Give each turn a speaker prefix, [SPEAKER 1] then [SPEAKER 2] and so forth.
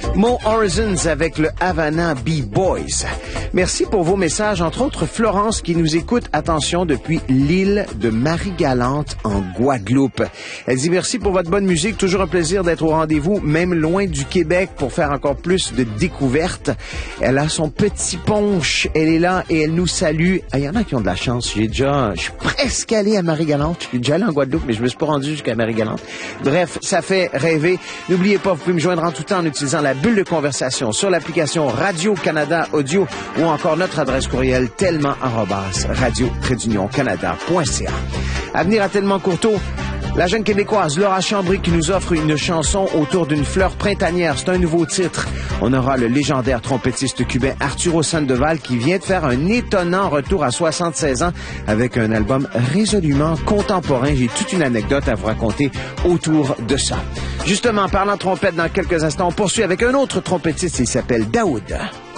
[SPEAKER 1] Mo Horizons avec le Havana B-Boys. Merci pour vos messages, entre autres Florence qui nous écoute, attention, depuis l'île de Marie-Galante en Guadeloupe. Elle dit merci pour votre bonne musique, toujours un plaisir d'être au rendez-vous, même loin du Québec pour faire encore plus de découvertes. Elle a son petit punch, elle est là et elle nous salue. Il y en a qui ont de la chance, je suis presque allé à Marie-Galante, je suis déjà allé en Guadeloupe, mais je me suis pas rendu jusqu'à Marie-Galante. Bref, ça fait rêver. N'oubliez pas, vous pouvez me joindre en tout temps en utilisant la bulle de conversation sur l'application Radio-Canada Audio ou encore notre adresse courriel tellement@radio-canada.ca. À venir à Tellement Courteau, la jeune québécoise Laura Chambry qui nous offre une chanson autour d'une fleur printanière. C'est un nouveau titre. On aura le légendaire trompettiste cubain Arturo Sandoval qui vient de faire un étonnant retour à 76 ans avec un album résolument contemporain. J'ai toute une anecdote à vous raconter autour de ça. Justement, parlant trompette dans quelques instants, on poursuit avec un autre trompettiste. Il s'appelle Daoud.